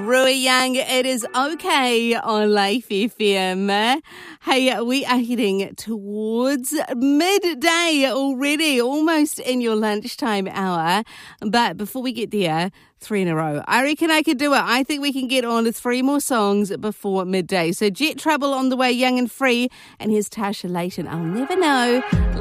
Rui Young, it is okay on Life FM. Hey, we are heading towards midday already, almost in your lunchtime hour. But before we get there, 3 in a row. I reckon I could do it. I think we can get on to 3 more songs before midday. So Jet Trouble on the way, Young and Free, and here's Tasha Layton. I'll never know.